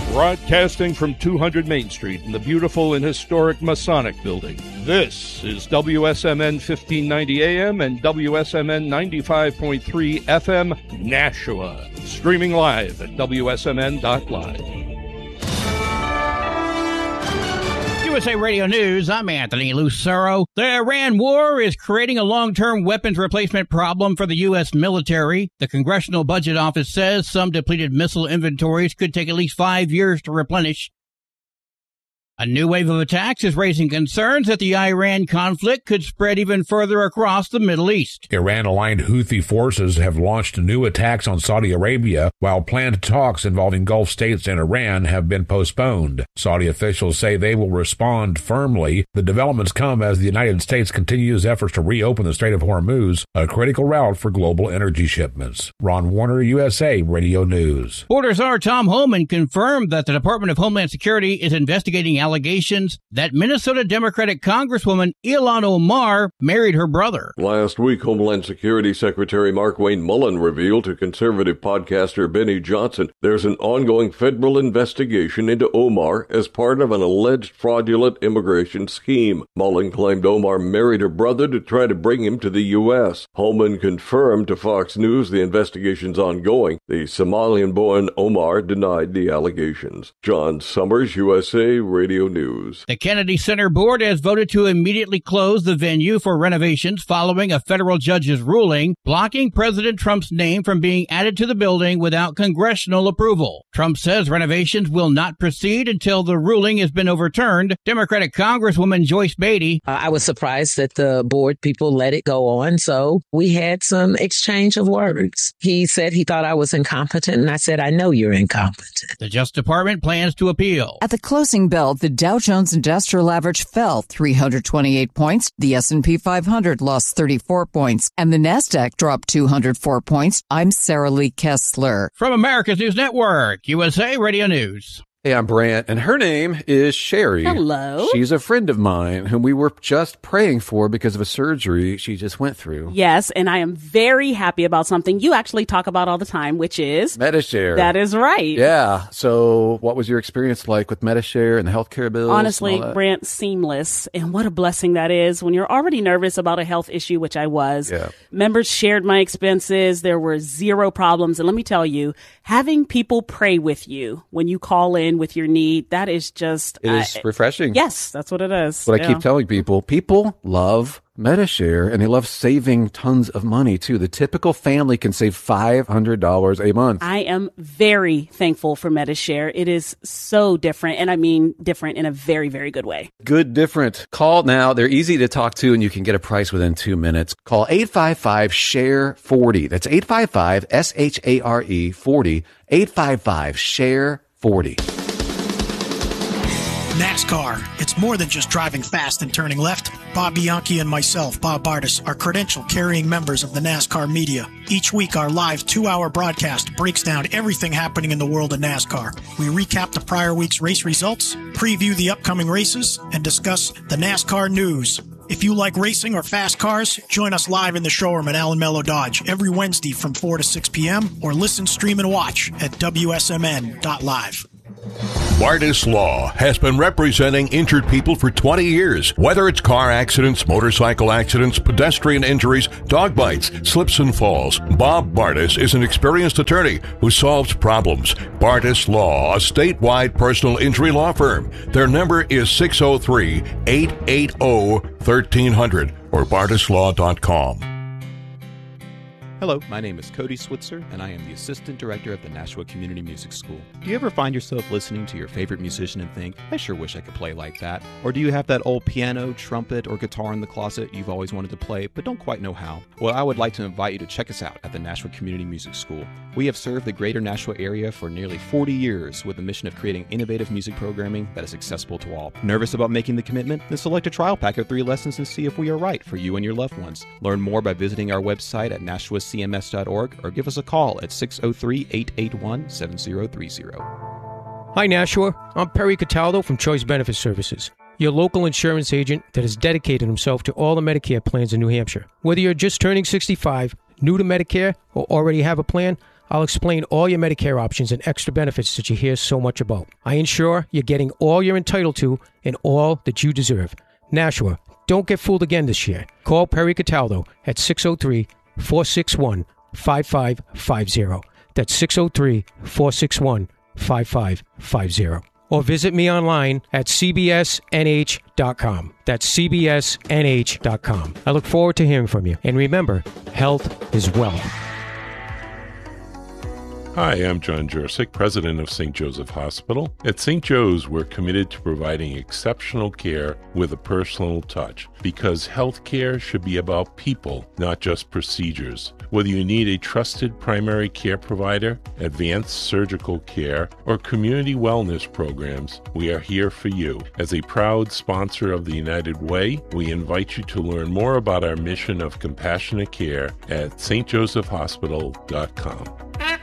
Broadcasting from 200 Main Street in the beautiful and historic Masonic Building, this is WSMN 1590 AM and WSMN 95.3 FM, Nashua. Streaming live at WSMN.live. USA Radio News, I'm Anthony Lucero. The Iran war is creating a long-term weapons replacement problem for the U.S. military. The Congressional Budget Office says some depleted missile inventories could take at least 5 years to replenish. A new wave of attacks is raising concerns that the Iran conflict could spread even further across the Middle East. Iran-aligned Houthi forces have launched new attacks on Saudi Arabia, while planned talks involving Gulf states and Iran have been postponed. Saudi officials say they will respond firmly. The developments come as the United States continues efforts to reopen the Strait of Hormuz, a critical route for global energy shipments. Ron Warner, USA Radio News. Border Czar Tom Homan confirmed that the Department of Homeland Security is investigating allegations that Minnesota Democratic Congresswoman Ilhan Omar married her brother. Last week, Homeland Security Secretary Markwayne Mullin revealed to conservative podcaster Benny Johnson there's an ongoing federal investigation into Omar as part of an alleged fraudulent immigration scheme. Mullin claimed Omar married her brother to try to bring him to the U.S. Homan confirmed to Fox News the investigation's ongoing. The Somalian-born Omar denied the allegations. John Summers, USA Radio News. The Kennedy Center Board has voted to immediately close the venue for renovations following a federal judge's ruling blocking President Trump's name from being added to the building without congressional approval. Trump says renovations will not proceed until the ruling has been overturned. Democratic Congresswoman Joyce Beatty. I was surprised that the board people let it go on, so we had some exchange of words. He said he thought I was incompetent, and I said, I know you're incompetent. The Justice Department plans to appeal. At the closing bell, the Dow Jones Industrial Average fell 328 points. The S&P 500 lost 34 points, and the Nasdaq dropped 204 points. I'm Sarah Lee Kessler. From America's News Network, USA Radio News. Hey, I'm Brant, and her name is Sherry. Hello. She's a friend of mine whom we were just praying for because of a surgery she just went through. Yes, and I am very happy about something you actually talk about all the time, which is Medi-Share. That is right. Yeah. So what was your experience like with Medi-Share and the healthcare bills? Honestly, Brant, seamless. And what a blessing that is when you're already nervous about a health issue, which I was. Yeah. Members shared my expenses. There were zero problems. And let me tell you, having people pray with you when you call in with your need, that is just refreshing. Yes, that's what it is. What I keep telling people love Medi-Share, and they love saving tons of money too. The typical family can save $500 a month. I am very thankful for Medi-Share. It is so different, and I mean different in a very, very good way. Good different. Call now. They're easy to talk to, and you can get a price within 2 minutes. Call 855-SHARE-40. That's 855-SHARE-40. 855-SHARE-40. NASCAR. It's more than just driving fast and turning left. Bob Bianchi and myself, Bob Bartis, are credential-carrying members of the NASCAR media. Each week, our live 2-hour broadcast breaks down everything happening in the world of NASCAR. We recap the prior week's race results, preview the upcoming races, and discuss the NASCAR news. If you like racing or fast cars, join us live in the showroom at Allen Mello Dodge every Wednesday from 4 to 6 p.m. or listen, stream, and watch at WSMN.live. Bartis Law has been representing injured people for 20 years. Whether it's car accidents, motorcycle accidents, pedestrian injuries, dog bites, slips and falls, Bob Bartis is an experienced attorney who solves problems. Bartis Law, a statewide personal injury law firm. Their number is 603-880-1300 or bartislaw.com. Hello, my name is Cody Switzer, and I am the Assistant Director of the Nashua Community Music School. Do you ever find yourself listening to your favorite musician and think, I sure wish I could play like that? Or do you have that old piano, trumpet, or guitar in the closet you've always wanted to play but don't quite know how? Well, I would like to invite you to check us out at the Nashua Community Music School. We have served the greater Nashua area for nearly 40 years with the mission of creating innovative music programming that is accessible to all. Nervous about making the commitment? Then select a trial pack of 3 lessons and see if we are right for you and your loved ones. Learn more by visiting our website at NashuaCMS.org or give us a call at 603-881-7030. Hi Nashua, I'm Perry Cataldo from Choice Benefit Services, your local insurance agent that has dedicated himself to all the Medicare plans in New Hampshire. Whether you're just turning 65, new to Medicare, or already have a plan, I'll explain all your Medicare options and extra benefits that you hear so much about. I ensure you're getting all you're entitled to and all that you deserve. Nashua, don't get fooled again this year. Call Perry Cataldo at 603-461-5550. That's 603-461-5550. Or visit me online at cbsnh.com. That's cbsnh.com. I look forward to hearing from you. And remember, health is wealth. Hi, I'm John Jurczyk, president of St. Joseph Hospital. At St. Joe's, we're committed to providing exceptional care with a personal touch, because healthcare should be about people, not just procedures. Whether you need a trusted primary care provider, advanced surgical care, or community wellness programs, we are here for you. As a proud sponsor of the United Way, we invite you to learn more about our mission of compassionate care at stjosephhospital.com.